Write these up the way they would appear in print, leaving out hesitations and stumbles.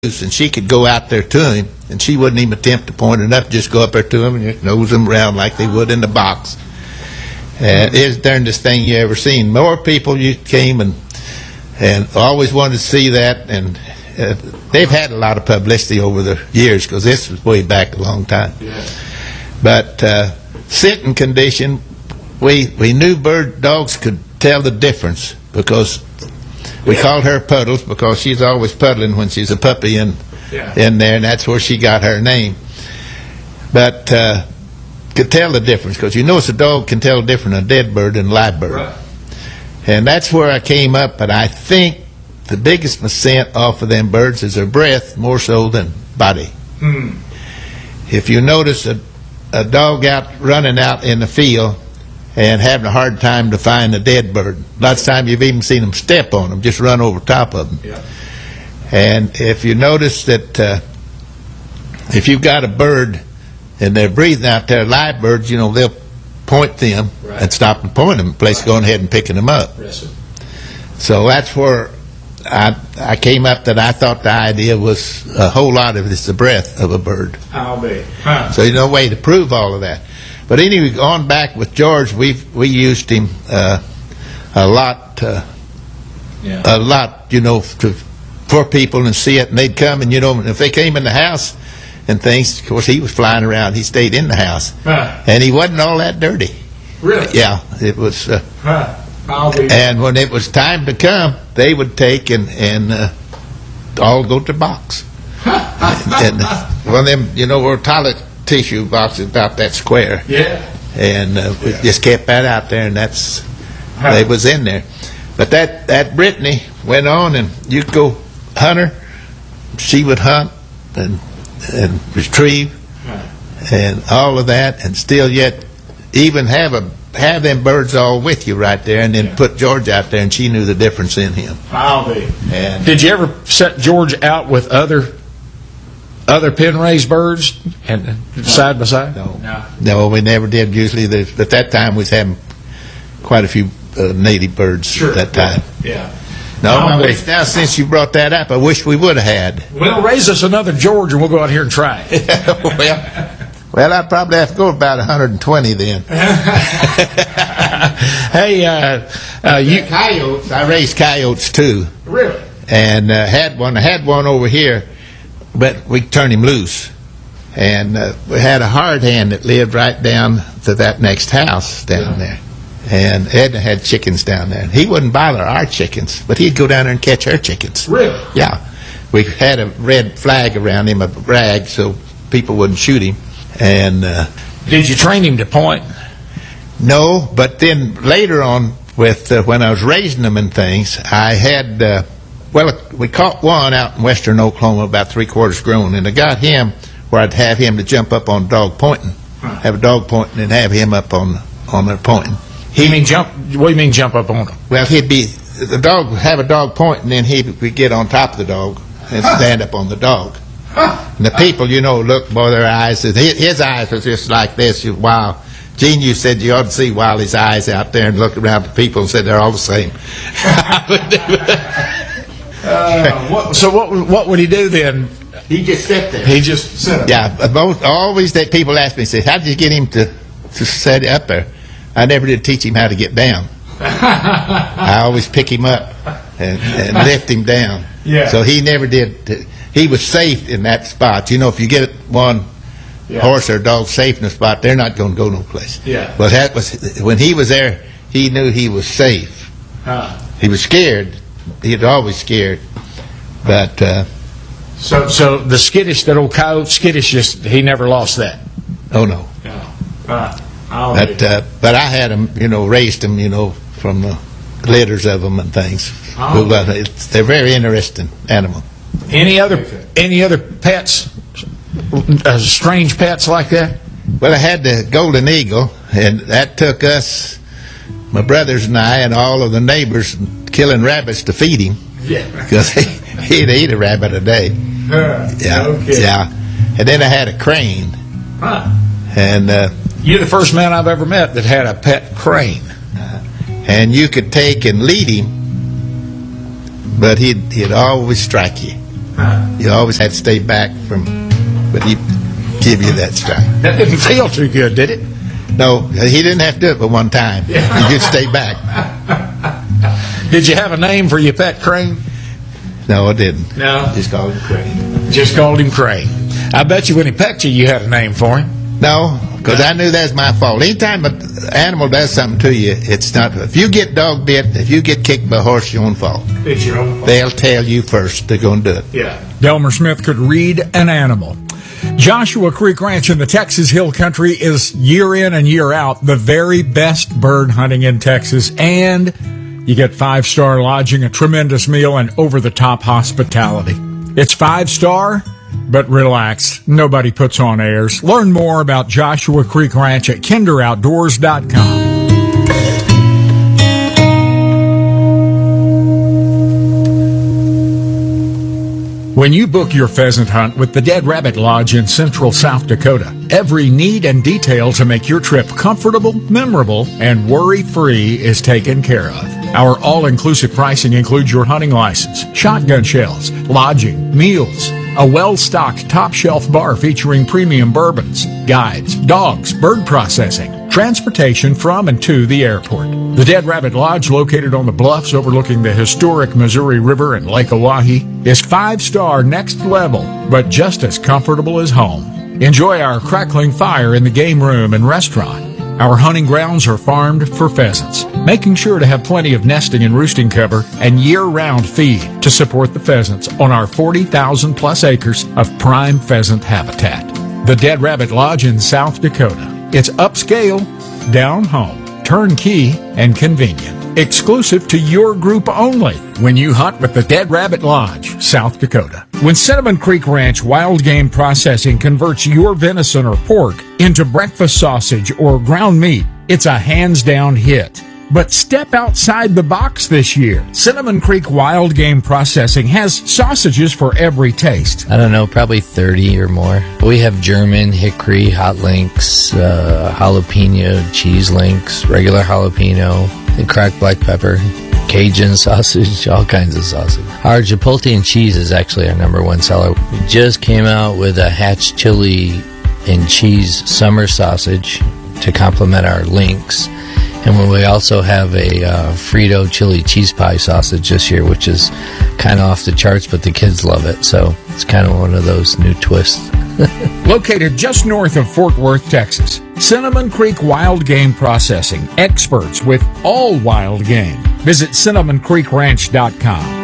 and she could go out there to him, and she wouldn't even attempt to point it up, just go up there to him and just nose them around like they would in the box. It's the darndest thing you ever seen. More people came and always wanted to see that, and they've had a lot of publicity over the years because this was way back a long time. Yeah. But sitting condition, we knew bird dogs could tell the difference because we called her Puddles because she's always puddling when she's a puppy in there, and that's where she got her name. But could tell the difference because you notice a dog can tell the difference a dead bird and a live bird. Right. And that's where I came up, and I think the biggest percent off of them birds is their breath more so than body. If you notice a dog running out in the field and having a hard time to find a dead bird, lots of times you've even seen them step on them, just run over top of them. Yeah. And if you notice that if you've got a bird and they're breathing out there, live birds, they'll point them and stop and point them in place, going ahead and picking them up. So that's where I came up that I thought the idea was a whole lot of it's the breath of a bird. I'll be. So there's no way to prove all of that. But anyway, on back with George, we used him a lot, for people and see it, and they'd come, and if they came in the house and things, of course he was flying around. He stayed in the house, and he wasn't all that dirty. Really? Yeah, it was. I'll be. And when it was time to come, they would take and all go to the box. And one of them, were toilet tissue boxes about that square. Yeah. And we just kept that out there, and they was in there. But that Brittany went on, and you'd go hunt her. She would hunt and retrieve and all of that, and still yet even have them birds all with you right there, and then put George out there, and she knew the difference in him. I'll be. And did you ever set George out with other pen raised birds and side by side? No, we never did. Usually, at that time, we was having quite a few native birds at that time. Yeah. No, I wish now, since you brought that up, I wish we would have had. Well, raise us another George, and we'll go out here and try it. Well, I'd probably have to go about 120 then. Hey, coyotes. I raised coyotes too. Really? And had one. I had one over here, but we turned him loose. And we had a hard hand that lived right down to that next house down there. And Edna had chickens down there. He wouldn't bother our chickens, but he'd go down there and catch her chickens. Really? Yeah. We had a red flag around him, a rag, so people wouldn't shoot him. And did you train him to point? No, but then later on, with when I was raising them and things, I had we caught one out in western Oklahoma, about 3/4 grown, and I got him where I'd have him to jump up on dog pointing, have a dog pointing, and have him up on their pointing. What do you mean jump up on him? Well, have a dog pointing, and then he would get on top of the dog and stand up on the dog. And the people, look, boy, their eyes, his eyes was just like this. Wow. Gene, you said you ought to see Wiley's eyes out there and look around at people and said they're all the same. So what would he do then? He just sit there. He just sit up. Yeah, always that people ask me, say, how did you get him to sit up there? I never did teach him how to get down. I always pick him up and lift him down. Yeah. So he never did. He was safe in that spot. If you get one horse or dog safe in a spot, they're not going to go no place. Yeah. But that was when he was there. He knew he was safe. He was scared. He was always scared. But so the skittish, that old coyote skittish, he never lost that. Oh no. But I had them, raised them, from the litters of them and things. They're very interesting animal. Any other pets, strange pets like that? Well, I had the golden eagle, and that took us, my brothers and I, and all of the neighbors, killing rabbits to feed him. Yeah. Because he'd eat a rabbit a day. Yeah. And then I had a crane. And you're the first man I've ever met that had a pet crane. And you could take and lead him, but he'd always strike you. You always had to stay back from, but he'd give you that strike. That didn't feel too good, did it? No, he didn't have to do it but one time. You could stay back. Did you have a name for your pet crane? No, I didn't. No. Just called him Crane. Just called him Crane. I bet you when he pecked you had a name for him. No, because I knew that's my fault. Anytime an animal does something to you, it's not. If you get dog bit, if you get kicked by a horse, your own fault. It's your own fault. They'll tell you first they're going to do it. Yeah. Delmer Smith could read an animal. Joshua Creek Ranch in the Texas Hill Country is year in and year out the very best bird hunting in Texas, and you get 5-star lodging, a tremendous meal, and over-the-top hospitality. It's 5-star, but relax, nobody puts on airs. Learn more about Joshua Creek Ranch at kinderoutdoors.com. When you book your pheasant hunt with the Dead Rabbit Lodge in central South Dakota, every need and detail to make your trip comfortable, memorable, and worry-free is taken care of. Our all-inclusive pricing includes your hunting license, shotgun shells, lodging, meals, a well-stocked top-shelf bar featuring premium bourbons, guides, dogs, bird processing, transportation from and to the airport. The Dead Rabbit Lodge, located on the bluffs overlooking the historic Missouri River and Lake Oahe, is 5-star next level, but just as comfortable as home. Enjoy our crackling fire in the game room and restaurant. Our hunting grounds are farmed for pheasants, making sure to have plenty of nesting and roosting cover and year-round feed to support the pheasants on our 40,000-plus acres of prime pheasant habitat. The Dead Rabbit Lodge in South Dakota. It's upscale, down home, turnkey, and convenient. Exclusive to your group only when you hunt with the Dead Rabbit Lodge, South Dakota. When Cinnamon Creek Ranch Wild Game Processing converts your venison or pork into breakfast sausage or ground meat, it's a hands-down hit. But step outside the box this year. Cinnamon Creek Wild Game Processing has sausages for every taste. I don't know, probably 30 or more. We have German, hickory, hot links, jalapeno, cheese links, regular jalapeno, and cracked black pepper, Cajun sausage, all kinds of sausage. Our Chipotle and cheese is actually our number one seller. We just came out with a Hatch chili and cheese summer sausage to complement our links. And we also have a Frito chili cheese pie sausage this year, which is kind of off the charts, but the kids love it. So it's kind of one of those new twists. Located just north of Fort Worth, Texas, Cinnamon Creek Wild Game Processing. Experts with all wild game. Visit CinnamonCreekRanch.com.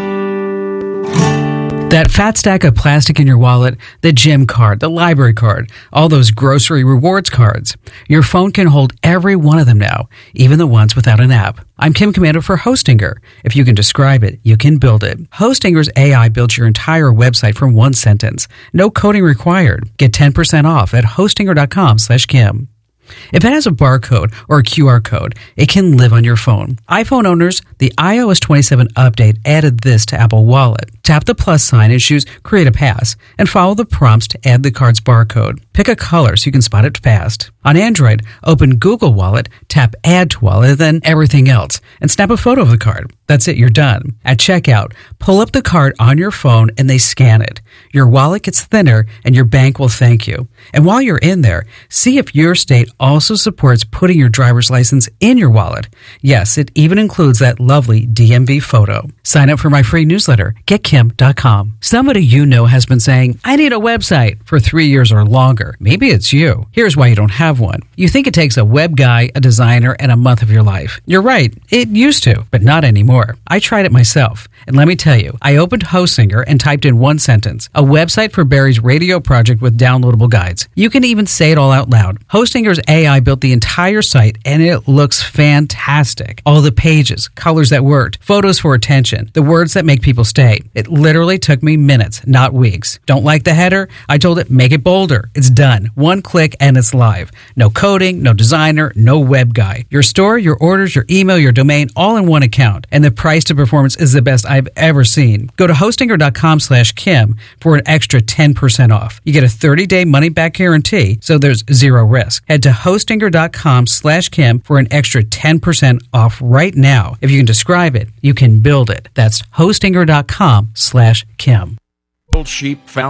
That fat stack of plastic in your wallet, the gym card, the library card, all those grocery rewards cards. Your phone can hold every one of them now, even the ones without an app. I'm Kim Komando for Hostinger. If you can describe it, you can build it. Hostinger's AI builds your entire website from one sentence. No coding required. Get 10% off at hostinger.com/Kim. If it has a barcode or a QR code, it can live on your phone. iPhone owners, the iOS 27 update added this to Apple Wallet. Tap the plus sign and choose Create a Pass, and follow the prompts to add the card's barcode. Pick a color so you can spot it fast. On Android, open Google Wallet, tap Add to Wallet, then Everything Else, and snap a photo of the card. That's it, you're done. At checkout, pull up the card on your phone and they scan it. Your wallet gets thinner and your bank will thank you. And while you're in there, see if your state also supports putting your driver's license in your wallet. Yes, it even includes that lovely DMV photo. Sign up for my free newsletter, getkim.com. Somebody you know has been saying, I need a website for 3 years or longer. Maybe it's you. Here's why you don't have one. You think it takes a web guy, a designer, and a month of your life. You're right. It used to, but not anymore. I tried it myself. And let me tell you, I opened Hostinger and typed in one sentence, a website for Barry's radio project with downloadable guides. You can even say it all out loud. Hostinger's AI built the entire site and it looks fantastic. All the pages, colors that worked, photos for attention, the words that make people stay. It literally took me minutes, not weeks. Don't like the header? I told it, make it bolder. It's done. One click and it's live. No coding, no designer, no web guy. Your store, your orders, your email, your domain, all in one account. And the price to performance is the best I've ever seen. Go to hostinger.com/Kim for an extra 10% off. You get a 30-day money-back guarantee, so there's zero risk. Head to hostinger.com/Kim for an extra 10% off right now. If you can describe it, you can build it. That's hostinger.com/Kim. Sheep Foundation.